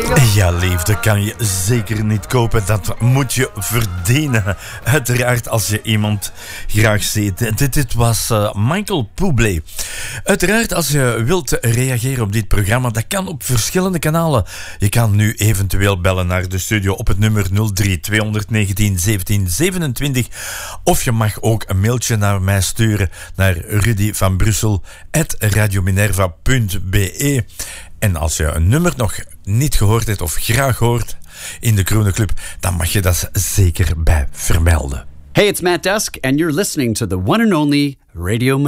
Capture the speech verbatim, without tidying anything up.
Ja, liefde kan je zeker niet kopen. Dat moet je verdienen. Uiteraard als je iemand graag ziet. Dit, dit was uh, Michael Bublé. Uiteraard als je wilt reageren op dit programma, dat kan op verschillende kanalen. Je kan nu eventueel bellen naar de studio op het nummer nul drie twee negentien zeventien zevenentwintig. Of je mag ook een mailtje naar mij sturen naar rudy van brussel at radiominerva punt be. En als je een nummer nog niet gehoord hebt of graag hoort in de Groene Club, dan mag je dat zeker bij vermelden. Hey, it's Matt Dusk and you're listening to the one and only Radio Minerva.